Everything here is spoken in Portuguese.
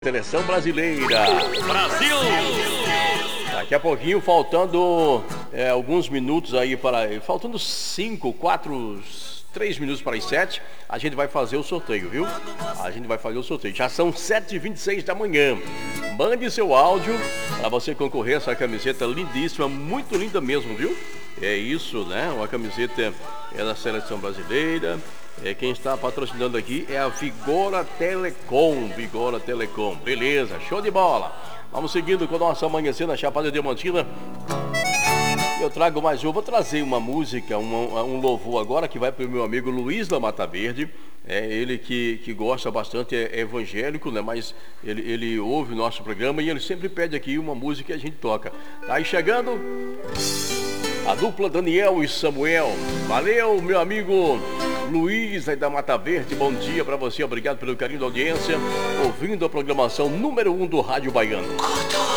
Seleção brasileira. Brasil! Daqui a pouquinho, faltando alguns minutos aí faltando 5, 4, 3 minutos para as 7, a gente vai fazer o sorteio, viu? A gente vai fazer o sorteio. Já são 7h26 da manhã. Mande seu áudio para você concorrer a essa camiseta lindíssima, muito linda mesmo, viu? É isso, né? Uma camiseta da Seleção Brasileira. Quem está patrocinando aqui é a Vigora Telecom. Vigora Telecom. Beleza, show de bola. Vamos seguindo com a nossa amanhecer na Chapada Diamantina. Eu trago mais vou trazer uma música, um louvor agora que vai para o meu amigo Luiz da Mata Verde. Ele que gosta bastante, é evangélico, né? Mas ele ouve o nosso programa e ele sempre pede aqui uma música que a gente toca. Tá aí chegando a dupla Daniel e Samuel. Valeu, meu amigo Luiz aí da Mata Verde, bom dia pra você, obrigado pelo carinho da audiência, ouvindo a programação número 1 do Rádio Baiano.